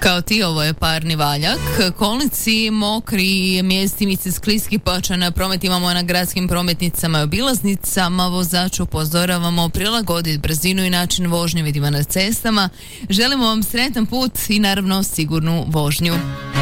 Kao ti, ovo je parni valjak. Kolnici mokri, mjestimice skliski, pojačan promet imamo na gradskim prometnicama i obilaznicama. Vozaču upozoravamo prilagoditi brzinu i način vožnje vidimo na cestama. Želimo vam sretan put i naravno sigurnu vožnju.